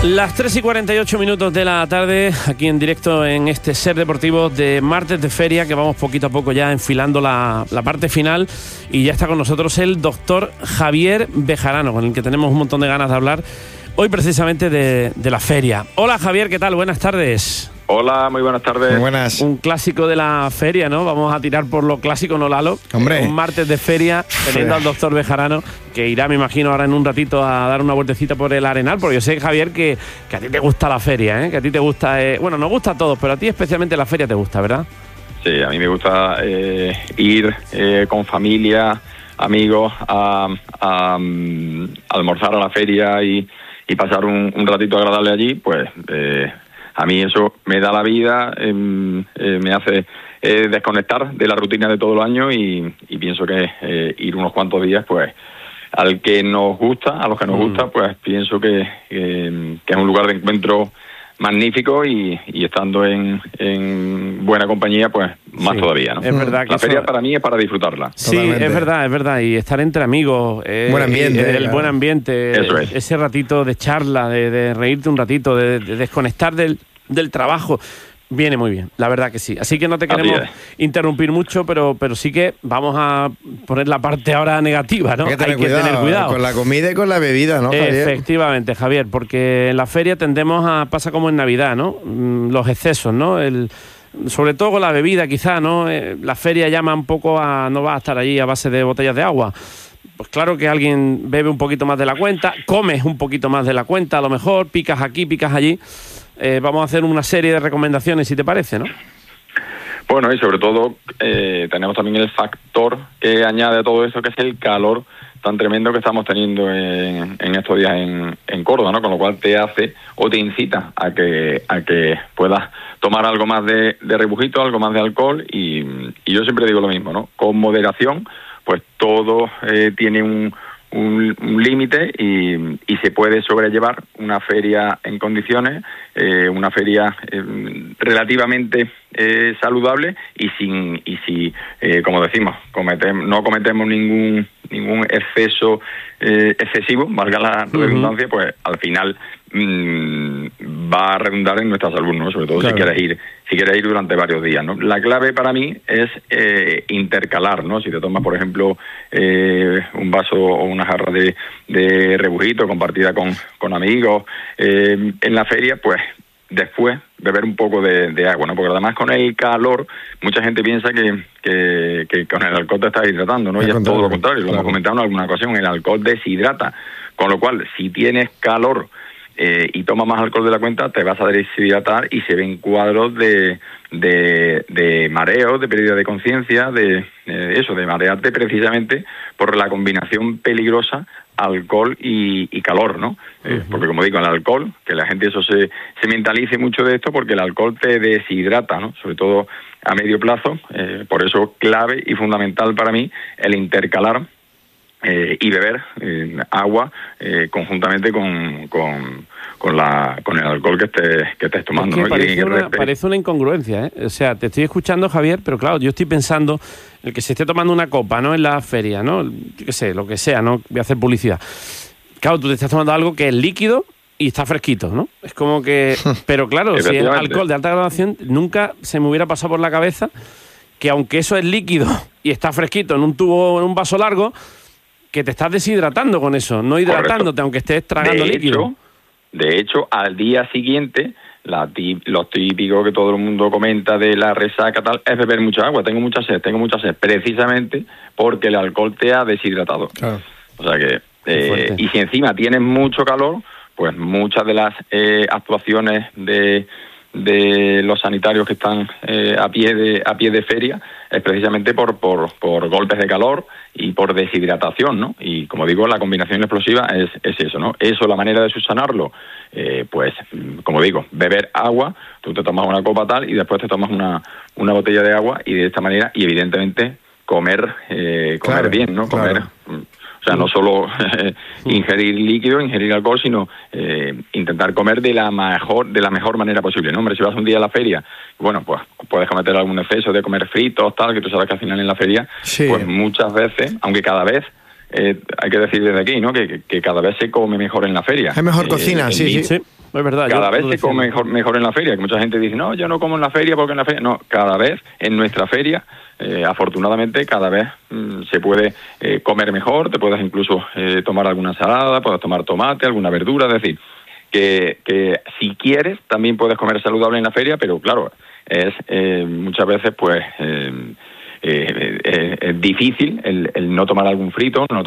Las 3:48 de la tarde, aquí en directo en este Ser Deportivo de martes de feria, que vamos poquito a poco ya enfilando la parte final, y ya está con nosotros el doctor Javier Bejarano, con el que tenemos un montón de ganas de hablar hoy precisamente de la feria. Hola Javier, ¿qué tal? Buenas tardes. Hola, muy buenas tardes. Muy buenas. Un clásico de la feria, ¿no? Vamos a tirar por lo clásico, ¿no, Lalo? Hombre. Un martes de feria, teniendo al doctor Bejarano, que irá, me imagino, ahora en un ratito a dar una vueltecita por el Arenal, porque yo sé, Javier, que a ti te gusta la feria, ¿eh? Que a ti te gusta... bueno, nos gusta a todos, pero a ti especialmente la feria te gusta, ¿verdad? Sí, a mí me gusta ir con familia, amigos, a almorzar a la feria y pasar un ratito agradable allí, pues... a mí eso me da la vida, me hace desconectar de la rutina de todo el año y pienso que ir unos cuantos días, pues, a los que nos gusta, pues pienso que es un lugar de encuentro magnífico y estando en buena compañía, pues más todavía, ¿no? Es verdad que la feria para mí es para disfrutarla. Sí, Totalmente. es verdad, y estar entre amigos, Buen ambiente, el claro. buen ambiente, Eso es. ese ratito de charla, de reírte un ratito, de desconectar del trabajo. Viene muy bien, la verdad que sí. Así que no te queremos interrumpir mucho, pero sí que vamos a poner la parte ahora negativa, ¿no? Hay que tener cuidado con la comida y con la bebida, ¿no, Javier? Efectivamente, Javier, porque en la feria pasa como en Navidad, ¿no? Los excesos, ¿no? Sobre todo con la bebida, quizá, ¿no? La feria llama un poco no va a estar allí a base de botellas de agua. Pues claro que alguien bebe un poquito más de la cuenta, comes un poquito más de la cuenta, a lo mejor, picas aquí, picas allí. Vamos a hacer una serie de recomendaciones, si te parece, ¿no? Bueno, y sobre todo tenemos también el factor que añade a todo esto, que es el calor tan tremendo que estamos teniendo en estos días en Córdoba, ¿no? Con lo cual te hace o te incita a que puedas tomar algo más de rebujito, algo más de alcohol y yo siempre digo lo mismo, ¿no? Con moderación, pues todo tiene un límite y se puede sobrellevar una feria en condiciones, una feria relativamente saludable y si como decimos, no cometemos ningún exceso excesivo, valga la redundancia, pues al final va a redundar en nuestra salud, ¿no? Sobre todo claro. si quieres ir durante varios días, ¿no? La clave para mí es intercalar, ¿no? Si te tomas, por ejemplo, un vaso o una jarra de rebujito compartida con amigos en la feria, pues después beber un poco de agua, ¿no? Porque además con el calor mucha gente piensa que con el alcohol te estás hidratando, ¿no? Y es todo lo contrario, lo hemos comentado en alguna ocasión, el alcohol deshidrata, con lo cual si tienes calor y tomas más alcohol de la cuenta, te vas a deshidratar y se ven cuadros de mareos, de pérdida de conciencia, de marearte precisamente por la combinación peligrosa alcohol y calor, ¿no? Porque como digo, el alcohol, que la gente eso se mentalice mucho de esto, porque el alcohol te deshidrata, ¿no? Sobre todo a medio plazo, por eso clave y fundamental para mí el intercalar y beber agua conjuntamente con el alcohol que estés tomando, es que ¿no? parece una incongruencia, ¿eh? O sea, te estoy escuchando, Javier, pero claro, yo estoy pensando el que se esté tomando una copa, ¿no? En la feria, ¿no? Yo qué sé, lo que sea, ¿no? Voy a hacer publicidad. Claro, tú te estás tomando algo que es líquido y está fresquito, ¿no? Es como que... Pero claro, si es alcohol de alta graduación, nunca se me hubiera pasado por la cabeza que aunque eso es líquido y está fresquito en un tubo, en un vaso largo, que te estás deshidratando con eso, no hidratándote. Correcto. Aunque estés tragando líquido. De hecho, al día siguiente, lo típico que todo el mundo comenta de la resaca tal, es beber mucha agua. Tengo mucha sed, precisamente porque el alcohol te ha deshidratado. Claro. O sea que, y si encima tienes mucho calor, pues muchas de las actuaciones de los sanitarios que están a pie de feria es precisamente por golpes de calor y por deshidratación, ¿no? Y como digo, la combinación explosiva es eso, ¿no? Eso, la manera de subsanarlo, pues como digo, beber agua, tú te tomas una copa tal y después te tomas una botella de agua y de esta manera, y evidentemente comer claro, bien, ¿no? Comer... Claro. O sea, no solo ingerir líquido, ingerir alcohol, sino intentar comer de la mejor manera posible, ¿no? Hombre, si vas un día a la feria, bueno, pues puedes cometer algún exceso de comer fritos, tal, que tú sabes que al final en la feria, sí. Pues muchas veces, aunque cada vez, hay que decir desde aquí, ¿no? Que cada vez se come mejor en la feria. Hay mejor cocina, sí. Es verdad. Cada vez se come mejor en la feria, que mucha gente dice, no, yo no como en la feria porque en la feria... No, cada vez en nuestra feria, afortunadamente, cada vez se puede comer mejor, te puedes incluso tomar alguna ensalada, puedes tomar tomate, alguna verdura, es decir, que si quieres también puedes comer saludable en la feria, pero claro, es muchas veces pues es difícil el no tomar algún frito, no